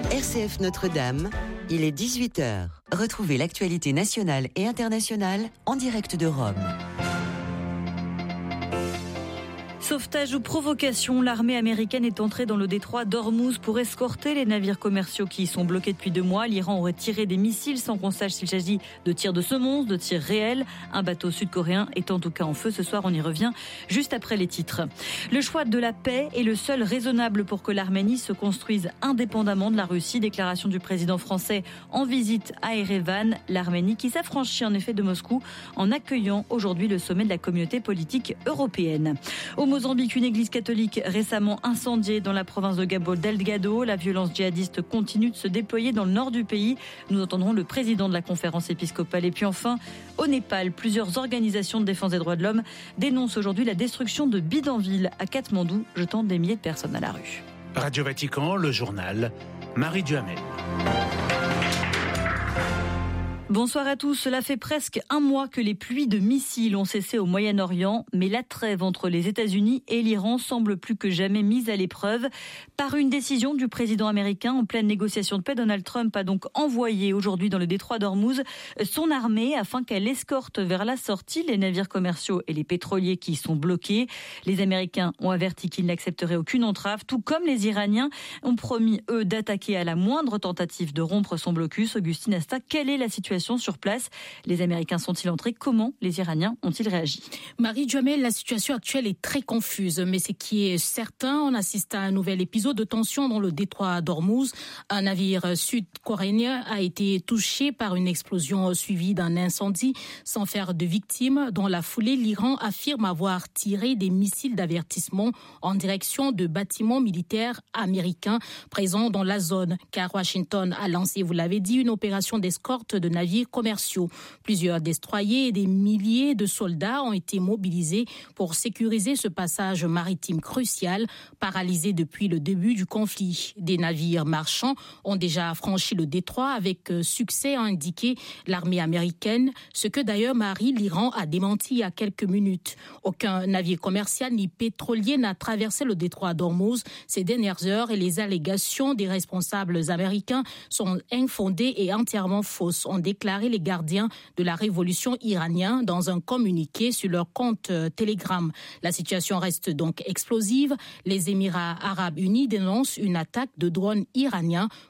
RCF Notre-Dame, il est 18h. Retrouvez l'actualité nationale et internationale en direct de Rome. Sauvetage ou provocation, l'armée américaine est entrée dans le détroit d'Ormuz pour escorter les navires commerciaux qui y sont bloqués depuis 2 mois. L'Iran aurait tiré des missiles sans qu'on sache s'il s'agit de tirs de semonce, de tirs réels. Un bateau sud-coréen est en tout cas en feu ce soir, on y revient juste après les titres. Le choix de la paix est le seul raisonnable pour que l'Arménie se construise indépendamment de la Russie. Déclaration du président français en visite à Erevan. L'Arménie qui s'affranchit en effet de Moscou en accueillant aujourd'hui le sommet de la communauté politique européenne. Au Mozambique, une église catholique récemment incendiée dans la province de Cabo Delgado. La violence djihadiste continue de se déployer dans le nord du pays. Nous entendrons le président de la conférence épiscopale. Et puis enfin, au Népal, plusieurs organisations de défense des droits de l'homme dénoncent aujourd'hui la destruction de bidonvilles à Katmandou, jetant des milliers de personnes à la rue. Radio Vatican, le journal, Marie Duhamel. Bonsoir à tous. Cela fait presque 1 mois que les pluies de missiles ont cessé au Moyen-Orient, mais la trêve entre les États-Unis et l'Iran semble plus que jamais mise à l'épreuve. Par une décision du président américain en pleine négociation de paix, Donald Trump a donc envoyé aujourd'hui dans le détroit d'Ormuz son armée afin qu'elle escorte vers la sortie les navires commerciaux et les pétroliers qui y sont bloqués. Les Américains ont averti qu'ils n'accepteraient aucune entrave, tout comme les Iraniens ont promis, eux, d'attaquer à la moindre tentative de rompre son blocus. Augustine Asta, quelle est la situation sur place? Les Américains sont-ils entrés? Comment les Iraniens ont-ils réagi? Marie Duhamel, la situation actuelle est très confuse, mais ce qui est certain, on assiste à un nouvel épisode de tension dans le détroit d'Ormuz. Un navire sud-coréen a été touché par une explosion suivie d'un incendie sans faire de victimes. Dans la foulée, l'Iran affirme avoir tiré des missiles d'avertissement en direction de bâtiments militaires américains présents dans la zone, car Washington a lancé, vous l'avez dit, une opération d'escorte de navires commerciaux. Plusieurs destroyers et des milliers de soldats ont été mobilisés pour sécuriser ce passage maritime crucial, paralysé depuis le début du conflit. Des navires marchands ont déjà franchi le détroit avec succès, a indiqué l'armée américaine, ce que d'ailleurs l'Iran a démenti il y a quelques minutes. Aucun navire commercial ni pétrolier n'a traversé le détroit d'Ormuz ces dernières heures et les allégations des responsables américains sont infondées et entièrement fausses, ont déclaré les gardiens de la révolution iranienne dans un communiqué sur leur compte Telegram. La situation reste donc explosive. Les Émirats arabes unis dénoncent une attaque de drones iraniens